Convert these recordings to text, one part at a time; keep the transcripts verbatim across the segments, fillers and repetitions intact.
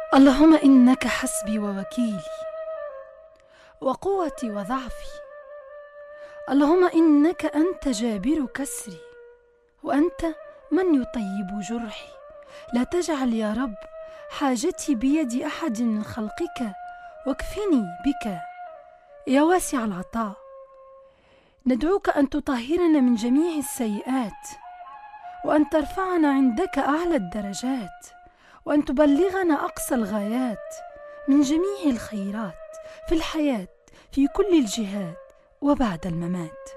اللهم إنك حسبي ووكيلي وقوتي وضعفي. اللهم إنك أنت جابر كسري وأنت من يطيب جرحي. لا تجعل يا رب حاجتي بيد أحد من خلقك، واكفني بك يا واسع العطاء. ندعوك أن تطهرنا من جميع السيئات، وأن ترفعنا عندك أعلى الدرجات، وأن تبلغنا أقصى الغايات من جميع الخيرات في الحياة في كل الجهات وبعد الممات.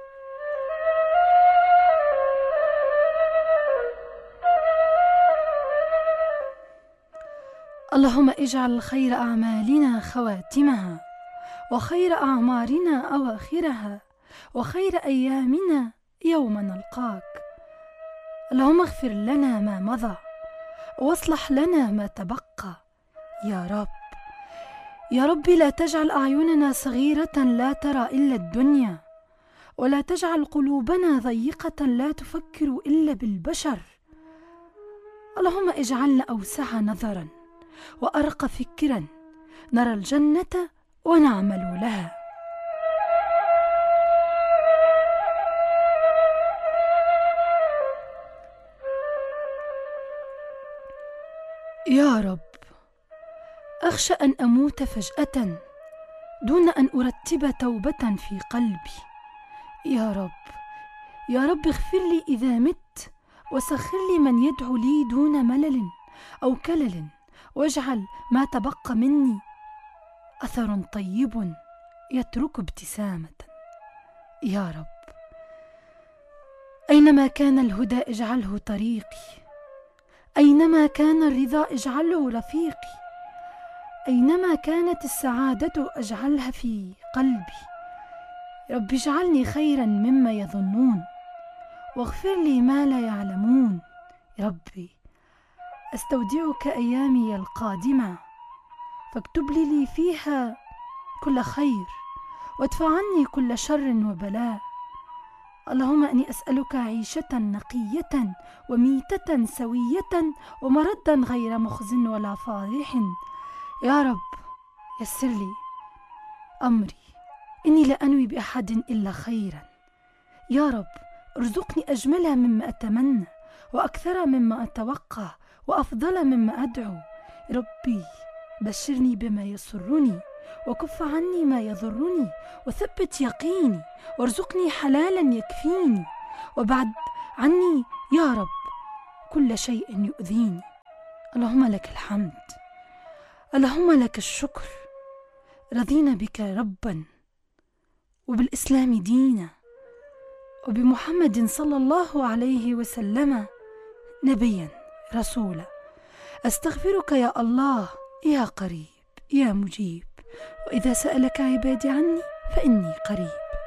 اللهم اجعل خير أعمالنا خواتمها، وخير أعمارنا أواخرها، وخير أيامنا يوم نلقاك. اللهم اغفر لنا ما مضى، واصلح لنا ما تبقى يا رب. يا رب لا تجعل أعيننا صغيرة لا ترى إلا الدنيا، ولا تجعل قلوبنا ضيقة لا تفكر إلا بالبشر. اللهم اجعلنا أوسع نظرا وأرق فكرا، نرى الجنة ونعمل لها. يا رب أخشى أن أموت فجأة دون أن أرتب توبة في قلبي. يا رب يا رب اغفر لي إذا مت، وسخر لي من يدعو لي دون ملل أو كلل، واجعل ما تبقى مني أثر طيب يترك ابتسامة. يا رب أينما كان الهدى اجعله طريقي، أينما كان الرضا اجعله رفيقي، أينما كانت السعادة اجعلها في قلبي. رب اجعلني خيرا مما يظنون، واغفر لي ما لا يعلمون. ربي أستودعك أيامي القادمة، فاكتب لي فيها كل خير، وادفع عني كل شر وبلاء. اللهم أني أسألك عيشة نقية، وميتة سوية، ومردا غير مخز ولا فاضح. يا رب يسر لي أمري، إني لا أنوي بأحد إلا خيرا. يا رب ارزقني أجملها مما أتمنى، وأكثر مما أتوقع، وأفضل مما أدعو. ربي بشرني بما يسرني، وكف عني ما يضرني، وثبت يقيني، وارزقني حلالا يكفيني، وبعد عني يا رب كل شيء يؤذيني. اللهم لك الحمد، اللهم لك الشكر. رضينا بك ربا، وبالإسلام دينا، وبمحمد صلى الله عليه وسلم نبيا رسولا. أستغفرك يا الله يا قريب يا مجيب، وإذا سألك عبادي عني فإني قريب.